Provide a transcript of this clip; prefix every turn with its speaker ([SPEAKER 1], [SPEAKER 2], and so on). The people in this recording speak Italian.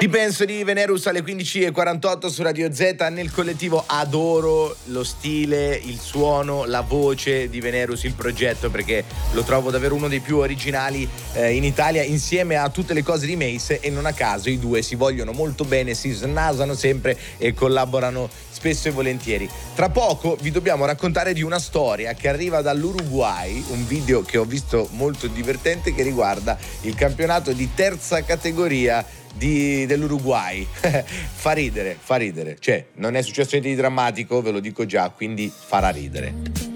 [SPEAKER 1] Ti penso di Venerus alle 15:48 su Radio Z. Nel collettivo adoro lo stile, il suono, la voce di Venerus, il progetto, perché lo trovo davvero uno dei più originali in Italia, insieme a tutte le cose di Mace, e non a caso i due si vogliono molto bene, si snasano sempre e collaborano spesso e volentieri. Tra poco vi dobbiamo raccontare di una storia che arriva dall'Uruguay, un video che ho visto molto divertente che riguarda il campionato di terza categoria dell'Uruguay. fa ridere, cioè non è successo niente di drammatico, ve lo dico già, quindi farà ridere.